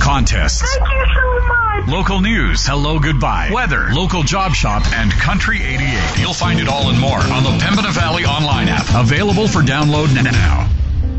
contests. Thank you so much. Local news, hello, goodbye, weather, local job shop, and Country 88. You'll find it all and more on the Pembina Valley online app. Available for download now.